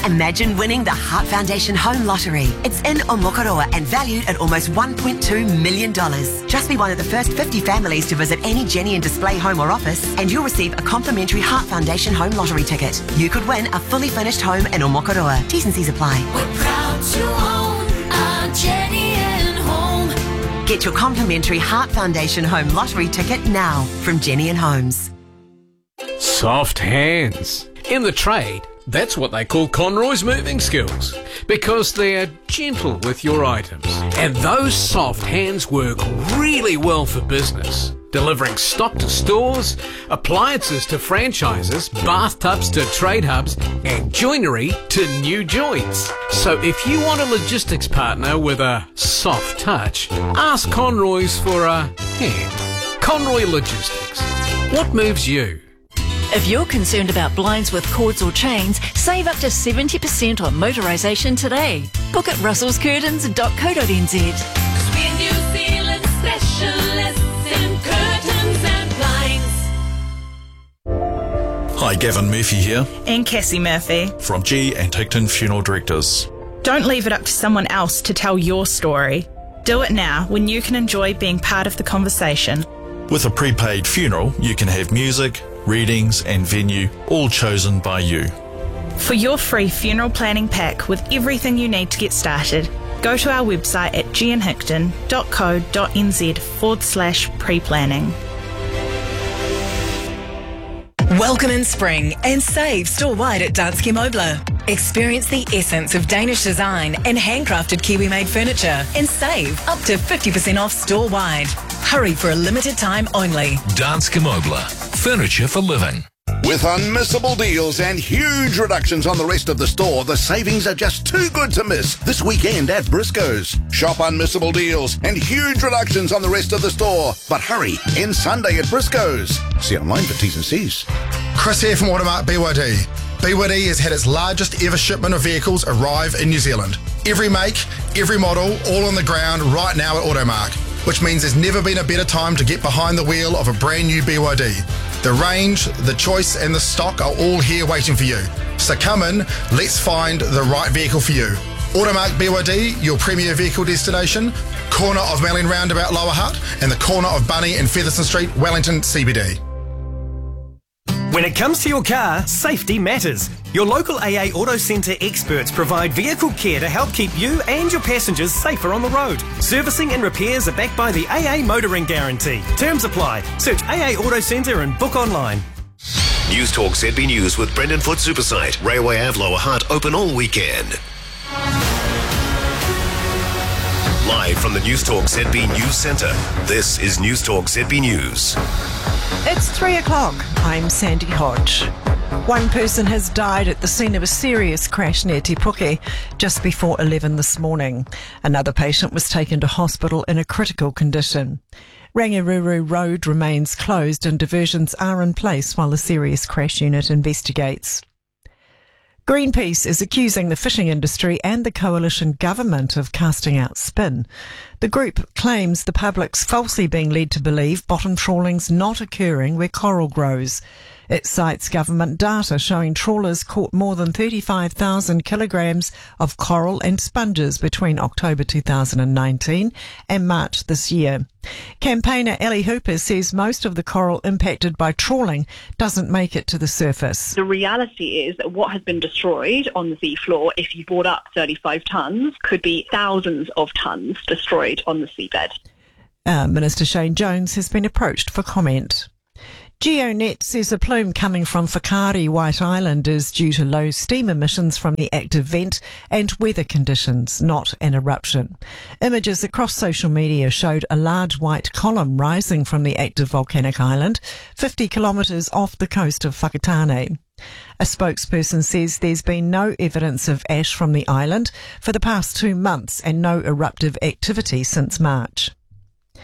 Imagine winning the Heart Foundation Home Lottery. It's in Omokoroa and valued at almost $1.2 million. Just be one of the first 50 families to visit any Jenny and Display home or office, and you'll receive a complimentary Heart Foundation Home Lottery ticket. You could win a fully furnished home in Omokoroa. T's and C's apply. We're proud to own a Jenny and Home. Get your complimentary Heart Foundation Home Lottery ticket now from Jenny and Homes. Soft hands. In the trade, that's what they call Conroy's moving skills, because they're gentle with your items. And those soft hands work really well for business, delivering stock to stores, appliances to franchises, bathtubs to trade hubs, and joinery to new joints. So if you want a logistics partner with a soft touch, ask Conroy's for a hand. Conroy Logistics. What moves you? If you're concerned about blinds with cords or chains, save up to 70% on motorisation today. Book at russellscurtains.co.nz. We're New Zealand specialists in curtains and blinds. Hi, Gavin Murphy here And Cassie Murphy. from G and Ticton Funeral Directors. Don't leave it up to someone else to tell your story. Do it now when you can enjoy being part of the conversation. With a prepaid funeral, you can have music, readings and venue all chosen by you. For your free funeral planning pack with everything you need to get started, go to our website at gianhickton.co.nz/pre-planning. Welcome in spring and save store-wide at Danske Møbler. Experience the essence of Danish design and handcrafted Kiwi-made furniture and save up to 50% off store-wide. Hurry for a limited time only. Danske Møbler. Furniture for living. With unmissable deals and huge reductions on the rest of the store, the savings are just too good to miss this weekend at Briscoe's. Shop unmissable deals and huge reductions on the rest of the store. But hurry, end Sunday at Briscoe's. See online for T's and C's. Chris here from Automark BYD. BYD has had its largest ever shipment of vehicles arrive in New Zealand. Every make, every model, all on the ground right now at Automark, which means there's never been a better time to get behind the wheel of a brand new BYD. The range, the choice and the stock are all here waiting for you. So come in, let's find the right vehicle for you. Automark BYD, your premier vehicle destination, corner of Malin Roundabout Lower Hutt and the corner of Bunny and Featherston Street, Wellington CBD. When it comes to your car, safety matters. Your local AA Auto Centre experts provide vehicle care to help keep you and your passengers safer on the road. Servicing and repairs are backed by the AA Motoring Guarantee. Terms apply. Search AA Auto Centre and book online. News Talk ZB News with Brendan Foot Supersite. Railway Ave Lower Hutt open all weekend. Live from the News Talk ZB News Centre, this is News Talk ZB News. It's 3 o'clock. I'm Sandy Hodge. One person has died at the scene of a serious crash near Te Puke just before 11 this morning. Another patient was taken to hospital in a critical condition. Rangiruru Road remains closed and diversions are in place while the serious crash unit investigates. Greenpeace is accusing the fishing industry and the coalition government of casting out spin. The group claims the public's falsely being led to believe bottom trawling's not occurring where coral grows. It cites government data showing trawlers caught more than 35,000 kilograms of coral and sponges between October 2019 and March this year. Campaigner Ellie Hooper says most of the coral impacted by trawling doesn't make it to the surface. The reality is that what has been destroyed on the seafloor, if you brought up 35 tonnes, could be thousands of tonnes destroyed on the seabed. Minister Shane Jones has been approached for comment. GeoNet says a plume coming from Whakaari White Island is due to low steam emissions from the active vent and weather conditions, not an eruption. Images across social media showed a large white column rising from the active volcanic island, 50 kilometres off the coast of Whakatane. A spokesperson says there's been no evidence of ash from the island for the past 2 months and no eruptive activity since March.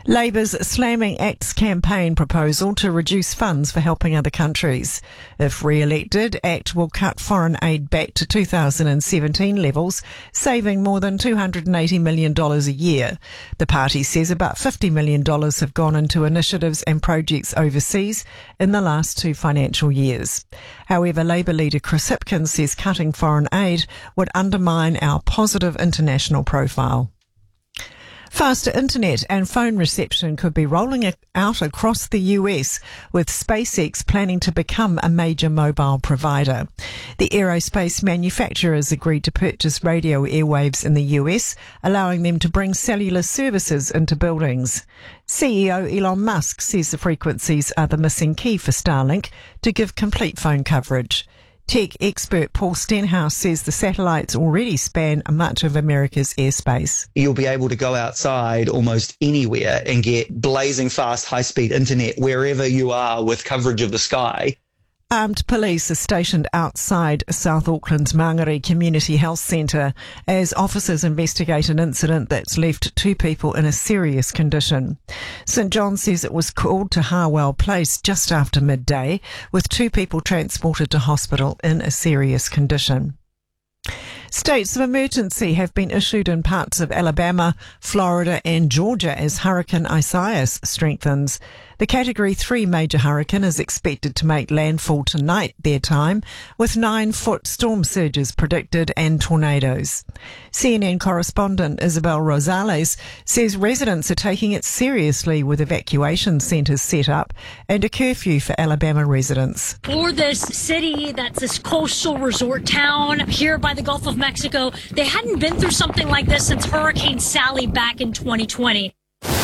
Labour's slamming ACT's campaign proposal to reduce funds for helping other countries. If re-elected, ACT will cut foreign aid back to 2017 levels, saving more than $280 million a year. The party says about $50 million have gone into initiatives and projects overseas in the last 2 financial years. However, Labour leader Chris Hipkins says cutting foreign aid would undermine our positive international profile. Faster internet and phone reception could be rolling out across the US, with SpaceX planning to become a major mobile provider. The aerospace manufacturers agreed to purchase radio airwaves in the US, allowing them to bring cellular services into buildings. CEO Elon Musk says the frequencies are the missing key for Starlink to give complete phone coverage. Tech expert Paul Stenhouse says the satellites already span much of America's airspace. You'll be able to go outside almost anywhere and get blazing fast, high-speed internet wherever you are with coverage of the sky. Armed police are stationed outside South Auckland's Mangere Community Health Centre as officers investigate an incident that's left 2 people in a serious condition. St John says it was called to Harwell Place just after midday, with 2 people transported to hospital in a serious condition. States of emergency have been issued in parts of Alabama, Florida and Georgia as Hurricane Isaias strengthens. The Category 3 major hurricane is expected to make landfall tonight their time, with 9-foot storm surges predicted and tornadoes. CNN correspondent Isabel Rosales says residents are taking it seriously with evacuation centres set up and a curfew for Alabama residents. For this city that's this coastal resort town here by the Gulf of Mexico, they hadn't been through something like this since Hurricane Sally back in 2020.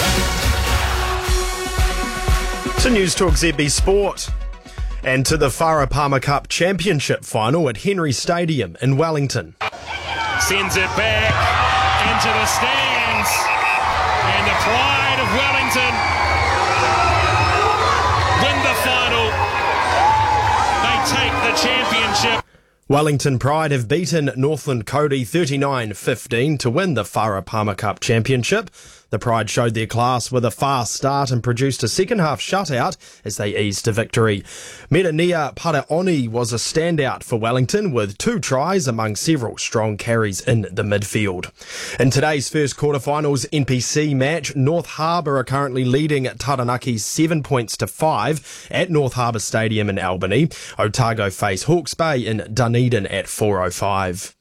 To News Talk ZB Sport and to the Farah Palmer Cup Championship final at Henry Stadium in Wellington. Sends it back into the stands, and the pride of Wellington win the final. They take the championship. Wellington Pride have beaten Northland Cody 39-15 to win the Farah Palmer Cup Championship. The Pride showed their class with a fast start and produced a second-half shutout as they eased to victory. Merenia Paraoni was a standout for Wellington with 2 tries among several strong carries in the midfield. In today's first quarterfinals NPC match, North Harbour are currently leading Taranaki 7 points to 5 at North Harbour Stadium in Albany. Otago face Hawke's Bay in Dunedin at 4:05.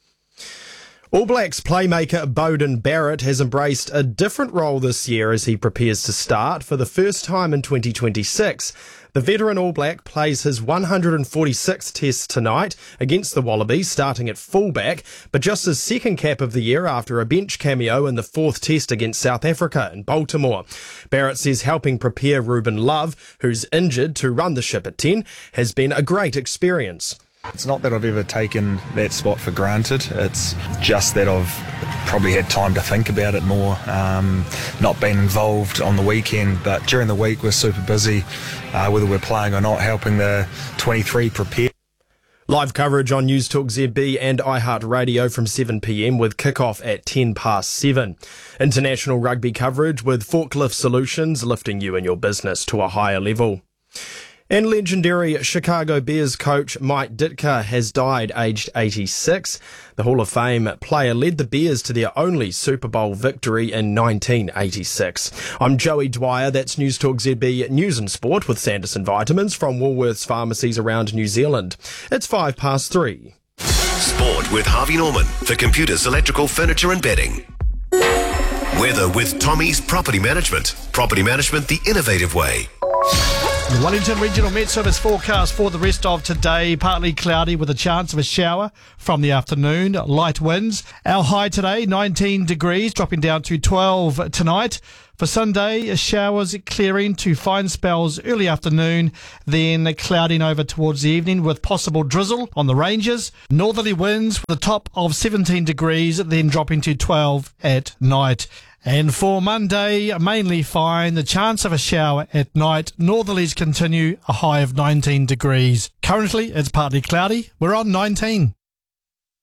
All Blacks playmaker Beauden Barrett has embraced a different role this year as he prepares to start for the first time in 2026. The veteran All Black plays his 146th test tonight against the Wallabies, starting at fullback, but just his second cap of the year after a bench cameo in the 4th test against South Africa in Baltimore. Barrett says helping prepare Ruben Love, who's injured to run the ship at 10, has been a great experience. It's not that I've ever taken that spot for granted. It's just that I've probably had time to think about it more, not been involved on the weekend, but during the week we're super busy, whether we're playing or not, helping the 23 prepare. Live coverage on News Talk ZB and iHeartRadio from 7 p.m. with kick-off at 7:10. International rugby coverage with Forklift Solutions, lifting you and your business to a higher level. And legendary Chicago Bears coach Mike Ditka has died aged 86. The Hall of Fame player led the Bears to their only Super Bowl victory in 1986. I'm Joey Dwyer. That's News Talk ZB News and Sport with Sanderson Vitamins from Woolworths pharmacies around New Zealand. It's 3:05. Sport with Harvey Norman for computers, electrical, furniture and bedding. Weather with Tommy's Property Management. Property management the innovative way. The Wellington Regional Met Service forecast for the rest of today, partly cloudy with a chance of a shower from the afternoon, light winds. Our high today, 19 degrees, dropping down to 12 tonight. For Sunday, showers clearing to fine spells early afternoon, then clouding over towards the evening with possible drizzle on the ranges. Northerly winds with a top of 17 degrees, then dropping to 12 at night. And for Monday, mainly fine, the chance of a shower at night. Northerlies continue, a high of 19 degrees. Currently, it's partly cloudy. We're on 19.